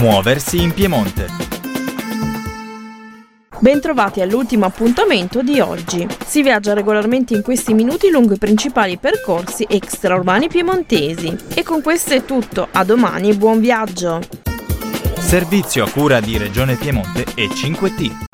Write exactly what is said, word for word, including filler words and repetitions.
Muoversi in Piemonte. Bentrovati all'ultimo appuntamento di oggi. Si viaggia regolarmente in questi minuti lungo i principali percorsi extraurbani piemontesi. E con questo è tutto. A domani e buon viaggio! Servizio a cura di Regione Piemonte e cinque T.